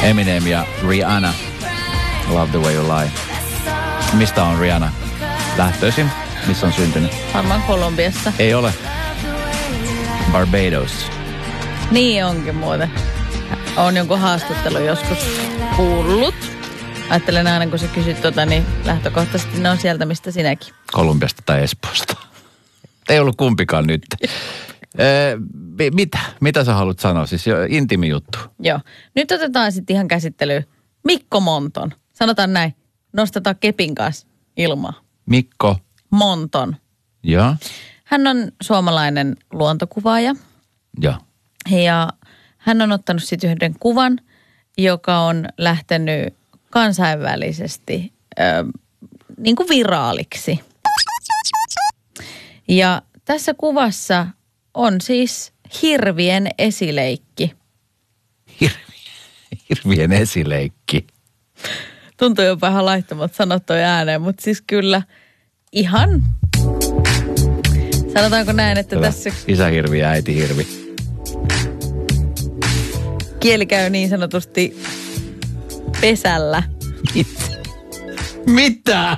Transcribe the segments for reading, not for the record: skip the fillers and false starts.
Eminem ja Rihanna. Love the way you lie. Mistä on Rihanna lähtöisin? Missä on syntynyt? Varmaan Kolumbiassa. Ei ole. Barbados. Niin onkin muuten. Olen jonkun haastattelun joskus kuullut. Ajattelen aina, kun sä kysyt niin lähtökohtaisesti ne on sieltä, mistä sinäkin. Kolumbiasta tai Espoosta. Ei ollut kumpikaan nyt. Mitä sä haluat sanoa? Siis intiimi juttu. Joo. Nyt otetaan sitten ihan käsittelyyn Mikko Monton. Sanotaan näin. Nostetaan kepin kanssa ilmaa. Mikko Monton. Joo. Hän on suomalainen luontokuvaaja. Joo. Ja hän on ottanut sitten yhden kuvan, joka on lähtenyt kansainvälisesti niin kuin viraaliksi. Ja tässä kuvassa on siis hirvien esileikki. Hirvien esileikki. Tuntuu jopa ihan laittomat sanot toi ääneen, mutta siis kyllä ihan, sanotaanko näin, että kyllä. Tässä isähirvi ja äitihirvi. Kieli käy niin sanotusti pesällä. Mitä?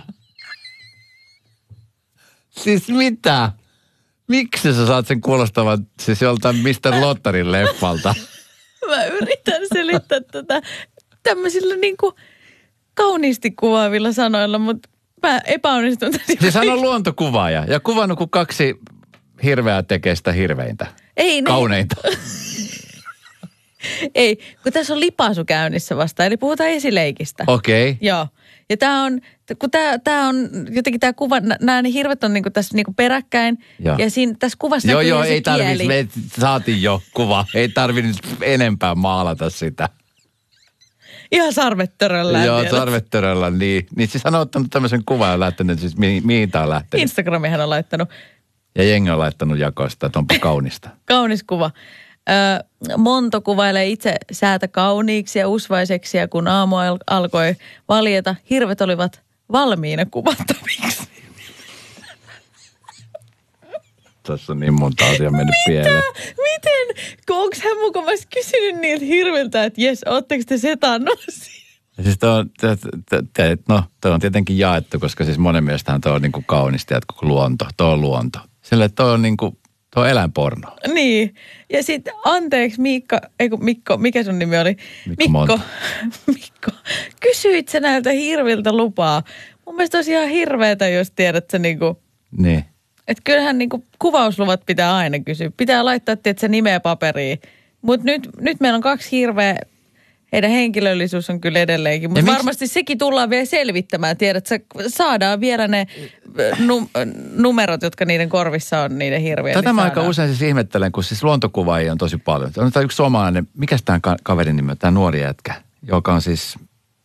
Siis mitä? Miksi sä saat sen kuulostavan siis joltain Mr. Lottarin leffalta? Mä yritän selittää tätä tämmöisillä niinku kauniisti kuvaavilla sanoilla, mutta mä epäonnistun. Siis hän on luontokuvaaja ja kuvannut, kun 2 hirveää tekee sitä hirveintä. Ei, kauneinta. Ei, kun tässä on lipaasu käynnissä vasta, eli puhutaan esileikistä. Okei. Okay. Joo. Ja tää on, kun tää on jotenkin tää kuva, nämä hirvet on niinku tässä niinku peräkkäin. Joo. Ja siinä tässä kuvassa näkyy joo, se ei kieli. tarvitse, me saatiin jo kuva. Ei tarvinnut enempää maalata sitä. Ihan sarvettöröllään. Joo, sarvettöröllään, niin. Niin siis hän on ottanut tämmöisen kuvan ja lähtenyt, siis mihin tää on lähtenyt? Instagramiin hän on laittanut. Ja jengi on laittanut jakoista, että onpa kaunista. Kaunis kuva. Monto kuvailee itse säätä kauniiksi ja usvaiseksi, ja kun aamu alkoi valjeta, hirvet olivat valmiina kuvattaviksi. Tässä on niin monta asiaa mennyt pieleen. Miten? Onko hän mukavasti kysynyt niiltä hirviltä, että jes, ootteko te setannosia? Siis toi on tietenkin jaettu, koska siis monen mielestähän toi on niinku kaunista, että koko luonto, toi on luonto. Sille toi on niinku, toi on eläinporno. Niin. Ja sitten anteeksi Mikko, mikä sun nimi oli? Mikko. Kysyit sä näiltä hirviltä lupaa? Mun mielestä olisi ihan hirveetä, jos tiedät sä niinku. Niin. Että kyllähän niinku kuvausluvat pitää aina kysyä. Pitää laittaa tietysti nimeä paperiin. Mutta nyt meillä on 2 hirveä. Heidän henkilöllisyys on kyllä edelleenkin. Mutta varmasti sekin tullaan vielä selvittämään. Tiedätkö, saadaan vielä ne numerot, jotka niiden korvissa on, niiden hirviä. Tätä mä aika usein siis ihmettelen, kun siis luontokuvaajia on tosi paljon. On tämä yksi suomalainen, mikäs tämän kaverin nimi on, tämä nuori jätkä, joka on siis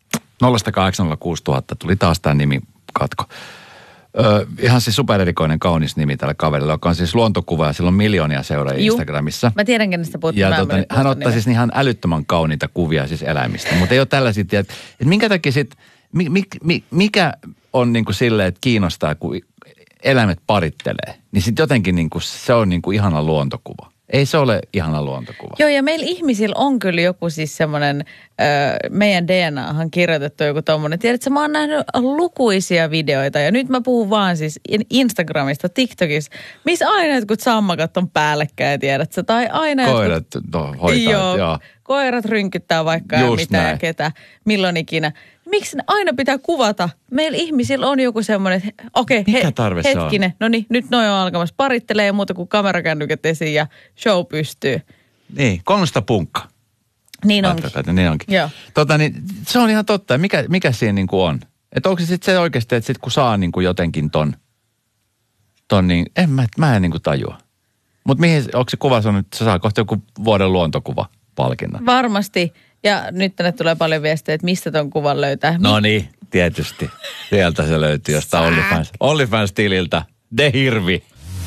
0806 000, tuli taas tämä nimi katko. Ihan siis supererikoinen kaunis nimi tällä kaverilla, joka on siis luontokuvaaja, sillä on miljoonia seuraajia Instagramissa. Mä tiedän, kenestä puhuttu. Ja hän ottaa siis ihan älyttömän kauniita kuvia siis eläimistä, mutta ei ole tällaisia, että minkä takia sitten, mikä on niin kuin silleen, että kiinnostaa, kun eläimet parittelee, niin sitten jotenkin niin kuin, se on niin kuin ihana luontokuva. Ei se ole ihana luontokuva. Joo, ja meillä ihmisillä on kyllä joku siis semmoinen, meidän DNAhan kirjoitettu joku tommoinen. Tiedätkö, mä oon nähnyt lukuisia videoita, ja nyt mä puhun vaan siis Instagramista, TikTokissa, missä aina jotkut sammakat on päällekkäin, tiedätkö? Tai aina koirat hoitaa, joo. Koirat rynkyttää vaikka ja mitä ja ketä, milloin ikinä. Miksi aina pitää kuvata? Meillä ihmisillä on joku semmoinen, että okei, hetkinen, no niin, nyt noi on alkamassa. Parittelee ja muuta kuin kamerakännykät esiin ja show pystyy. Niin, 300 punkka. Niin onkin. Niin onkin. Joo. Niin, se on ihan totta. Mikä siinä niin kuin on? Että onko se sitten se oikeasti, että sit kun saa niin kuin jotenkin ton niin, mä en niin kuin tajua. Mutta onko se kuva sanonut, että se saa kohta joku vuoden luontokuva-palkinnon? Varmasti. Ja nyt tänne tulee paljon viestejä, että mistä ton kuvan löytää. No niin, tietysti. Sieltä se löytyy jostain OnlyFans-tililtä. De Hirvi.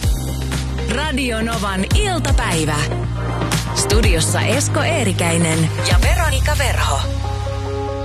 Radio Novan iltapäivä. Studiossa Esko Eerikäinen ja Veronika Verho.